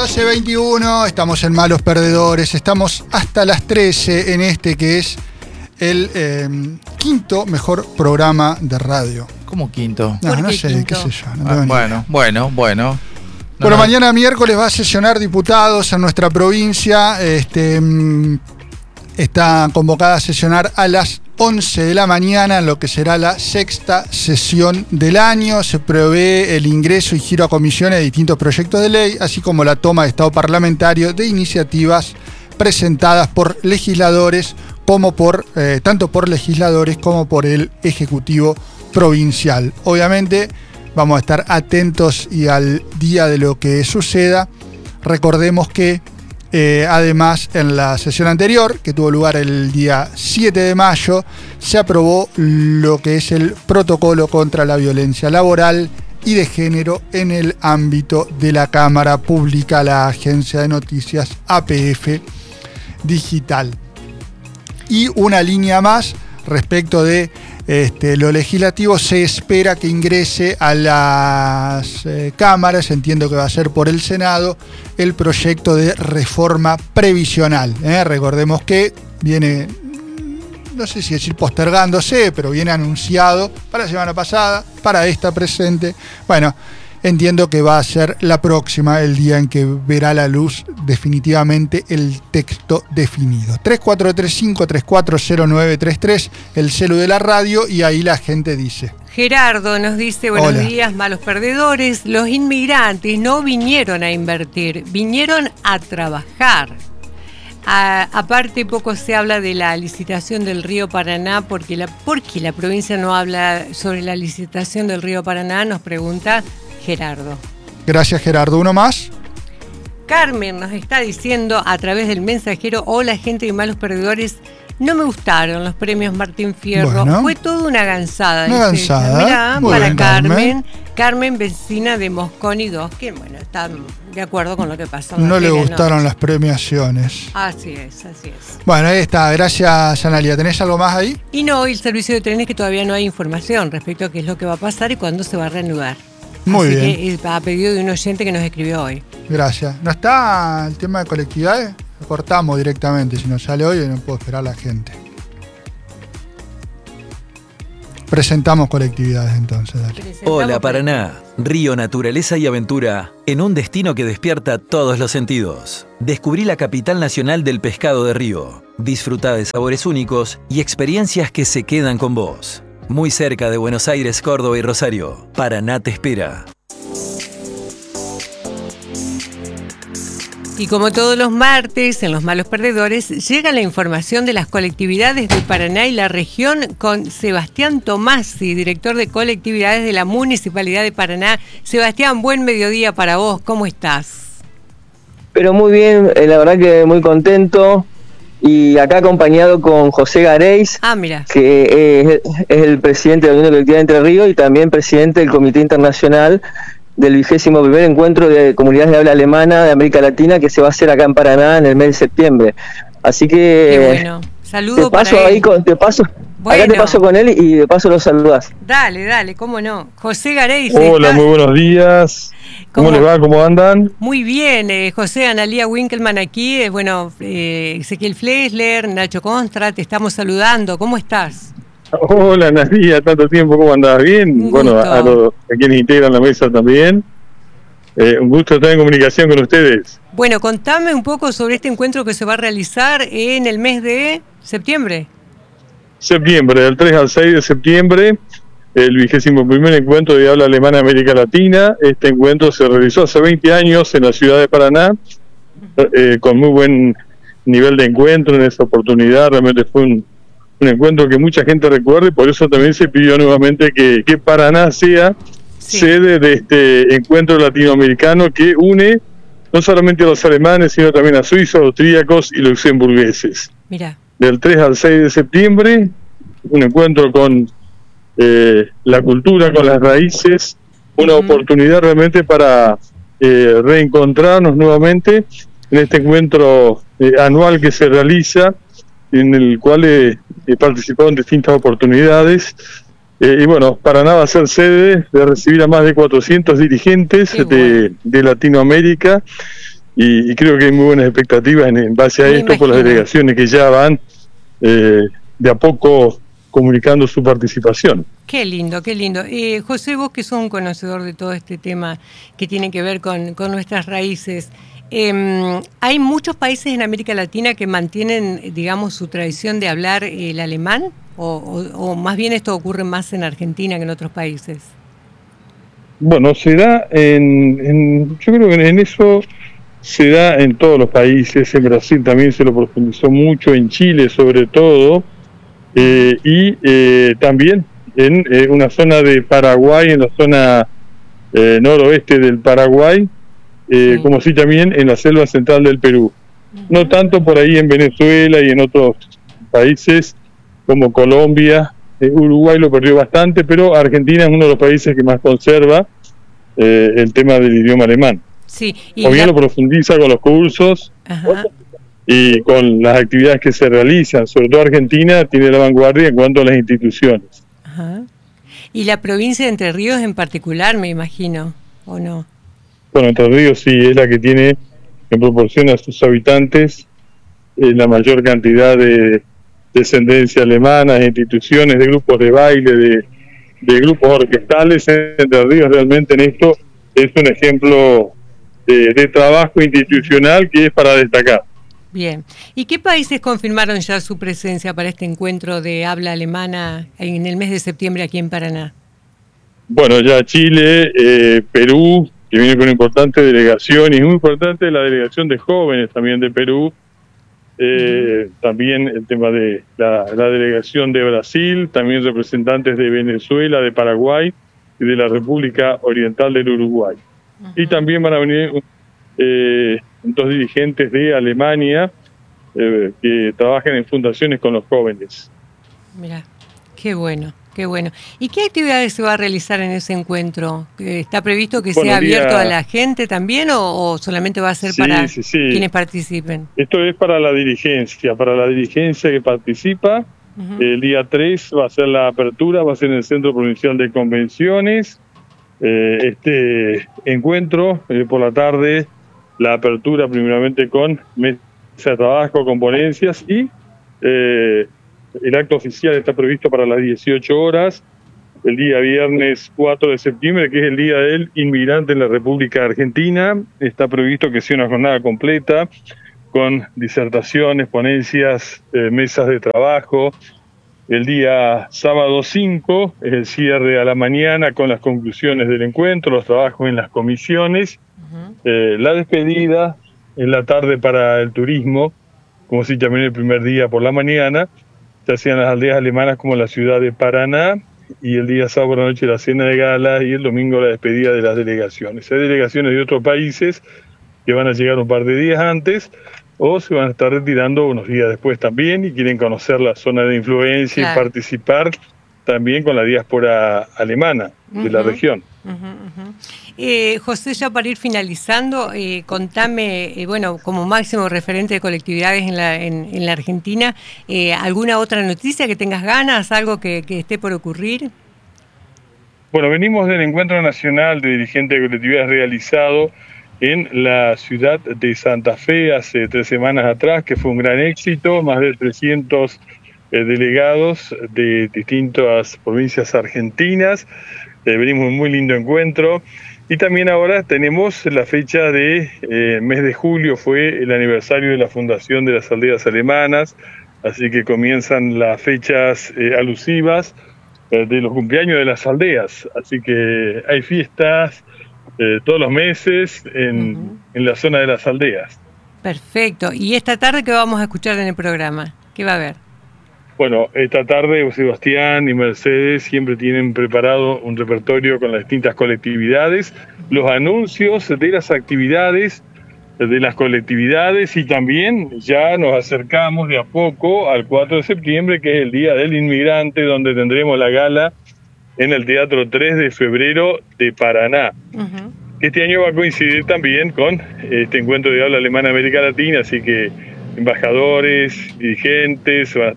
12:21, estamos en Malos Perdedores, estamos hasta las 13 en este que es el quinto mejor programa de radio. ¿Cómo quinto? No sé, quinto? qué sé yo. No Bueno. Bueno, mañana miércoles va a sesionar diputados en nuestra provincia. Está convocada a sesionar a las 11 de la mañana en lo que será la sexta sesión del año. Se prevé el ingreso y giro a comisiones de distintos proyectos de ley, así como la toma de estado parlamentario de iniciativas presentadas por legisladores, tanto por legisladores como por el Ejecutivo Provincial. Obviamente vamos a estar atentos y al día de lo que suceda. Recordemos que además, en la sesión anterior, que tuvo lugar el día 7 de mayo, se aprobó lo que es el protocolo contra la violencia laboral y de género en el ámbito de la Cámara Pública, la agencia de noticias APF Digital. Y una línea más respecto de lo legislativo, se espera que ingrese a las cámaras, entiendo que va a ser por el Senado, el proyecto de reforma previsional. Recordemos que viene, no sé si decir postergándose, pero viene anunciado para la semana pasada, para esta presente. Bueno, entiendo que va a ser la próxima, el día en que verá la luz definitivamente el texto definido. 3435-340933, el celu de la radio, y ahí la gente dice. Gerardo nos dice, buenos Hola. días, malos perdedores. Los inmigrantes no vinieron a invertir, vinieron a trabajar. Aparte, poco se habla de la licitación del río Paraná, porque la provincia no habla sobre la licitación del río Paraná, nos pregunta Gerardo. Gracias, Gerardo. ¿Uno más? Carmen nos está diciendo a través del mensajero: hola, gente de Malos Perdedores, no me gustaron los premios Martín Fierro. Bueno. Fue toda una gansada. Una dice gansada. ella. Mirá, Muy para bien, Carmen. Carmen, vecina de Mosconi 2, que bueno, está de acuerdo con lo que pasó. No le gustaron las premiaciones. Así es. Bueno, ahí está. Gracias, Analia. ¿Tenés algo más ahí? Y no, el servicio de trenes, que todavía no hay información respecto a qué es lo que va a pasar y cuándo se va a reanudar. Muy Así bien. que, a pedido de un oyente que nos escribió hoy. Gracias. ¿No está el tema de colectividades? Lo cortamos directamente. Si nos sale hoy, no puedo esperar a la gente. Presentamos colectividades entonces. Dale. Hola Paraná, río, naturaleza y aventura en un destino que despierta todos los sentidos. Descubrí la capital nacional del pescado de río. Disfruta de sabores únicos y experiencias que se quedan con vos. Muy cerca de Buenos Aires, Córdoba y Rosario, Paraná te espera. Y como todos los martes, en Los Malos Perdedores, llega la información de las colectividades de Paraná y la región con Sebastián Tomasi, director de colectividades de la Municipalidad de Paraná. Sebastián, buen mediodía para vos, ¿cómo estás? Pero muy bien, la verdad que muy contento, y acá acompañado con José Gareis, Mira. que es el presidente de la Unión de Colectividades de Entre Ríos y también presidente del Comité Internacional del 21º Encuentro de Comunidades de Habla Alemana de América Latina, que se va a hacer acá en Paraná en el mes de septiembre. Así que Qué bueno. Saludo te paso para ahí, él. acá te paso con él y de paso lo saludás. Dale, cómo no. José Gareis. Hola, ¿estás? muy buenos días. ¿Cómo les va? ¿Cómo andan? Muy bien, José, Analía Winkelmann aquí, Ezequiel Flesler, Nacho Constra, te estamos saludando. ¿Cómo estás? Hola, Nadia, tanto tiempo, ¿cómo andás? ¿Bien? Bueno, a quienes integran la mesa también. Un gusto estar en comunicación con ustedes. Bueno, contame un poco sobre este encuentro que se va a realizar en el mes de septiembre. Septiembre, del 3 al 6 de septiembre, el 21º Encuentro de Habla Alemana de América Latina. Este encuentro se realizó hace 20 años en la ciudad de Paraná, con muy buen nivel de encuentro en esa oportunidad. Realmente fue un encuentro que mucha gente recuerda, y por eso también se pidió nuevamente que Paraná sea sede de este encuentro latinoamericano que une no solamente a los alemanes, sino también a suizos, austríacos y luxemburgueses. Mira. Del 3 al 6 de septiembre, un encuentro con la cultura, con las raíces, una oportunidad realmente para reencontrarnos nuevamente en este encuentro anual que se realiza, en el cual he participado en distintas oportunidades. Y bueno, Paraná va a ser sede de recibir a más de 400 dirigentes de Latinoamérica, y creo que hay muy buenas expectativas en base a Me esto por las imagino. delegaciones que ya van de a poco comunicando su participación. Qué lindo, qué lindo. José, vos que sos un conocedor de todo este tema que tiene que ver con nuestras raíces, ¿hay muchos países en América Latina que mantienen, digamos, su tradición de hablar el alemán? ¿O más bien esto ocurre más en Argentina que en otros países? Bueno, se da yo creo que en eso se da en todos los países, en Brasil también se lo profundizó mucho, en Chile sobre todo, y también en una zona de Paraguay, en la zona noroeste del Paraguay, Sí. como así también en la selva central del Perú. No tanto por ahí en Venezuela y en otros países como Colombia. Uruguay lo perdió bastante, pero Argentina es uno de los países que más conserva el tema del idioma alemán. Sí, O bien lo profundiza con los cursos Ajá. y con las actividades que se realizan. Sobre todo Argentina tiene la vanguardia en cuanto a las instituciones. Ajá. Y la provincia de Entre Ríos en particular, me imagino, ¿o no? Bueno, Entre Ríos sí es la que tiene, en proporción a sus habitantes, la mayor cantidad de descendencia alemana, de instituciones, de grupos de baile, de grupos orquestales. Entre Ríos realmente en esto es un ejemplo de trabajo institucional que es para destacar. Bien. ¿Y qué países confirmaron ya su presencia para este encuentro de habla alemana en el mes de septiembre aquí en Paraná? Bueno, ya Chile, Perú, que viene con una importante delegación, y es muy importante la delegación de jóvenes también de Perú. También el tema de la delegación de Brasil, también representantes de Venezuela, de Paraguay y de la República Oriental del Uruguay. Y también van a venir dos dirigentes de Alemania que trabajan en fundaciones con los jóvenes. Mira, qué bueno, qué bueno. ¿Y qué actividades se va a realizar en ese encuentro? ¿Está previsto que sea abierto a la gente también o solamente va a ser para quienes participen? Esto es para la dirigencia que participa. El día 3 va a ser la apertura, va a ser en el Centro Provincial de Convenciones. Este encuentro, por la tarde, la apertura primeramente con mesa de trabajo, con ponencias y el acto oficial está previsto para las 18 horas, el día viernes 4 de septiembre, que es el Día del Inmigrante en la República Argentina. Está previsto que sea una jornada completa con disertaciones, ponencias, mesas de trabajo. El día sábado 5 es el cierre a la mañana con las conclusiones del encuentro, los trabajos en las comisiones, la despedida en la tarde para el turismo, como si también el primer día por la mañana, se hacían las aldeas alemanas como la ciudad de Paraná, y el día sábado por la noche la cena de gala y el domingo la despedida de las delegaciones. Hay delegaciones de otros países que van a llegar un par de días antes o se van a estar retirando unos días después también y quieren conocer la zona de influencia y participar también con la diáspora alemana de la región. José, ya para ir finalizando, contame, bueno, como máximo referente de colectividades en la Argentina, ¿alguna otra noticia que tengas ganas, algo que esté por ocurrir? Bueno, venimos del Encuentro Nacional de Dirigentes de Colectividades realizado en la ciudad de Santa Fe hace 3 semanas atrás, que fue un gran éxito, más de 300 delegados de distintas provincias argentinas. Venimos un muy lindo encuentro. Y también ahora tenemos la fecha de mes de julio, fue el aniversario de la fundación de las aldeas alemanas, así que comienzan las fechas alusivas de los cumpleaños de las aldeas, así que hay fiestas todos los meses en la zona de las aldeas. Perfecto. ¿Y esta tarde qué vamos a escuchar en el programa? ¿Qué va a haber? Bueno, esta tarde Sebastián y Mercedes siempre tienen preparado un repertorio con las distintas colectividades, los anuncios de las actividades de las colectividades y también ya nos acercamos de a poco al 4 de septiembre, que es el Día del Inmigrante, donde tendremos la gala en el Teatro 3 de Febrero de Paraná. Este año va a coincidir también con este encuentro de habla alemana América Latina, así que embajadores, dirigentes, van a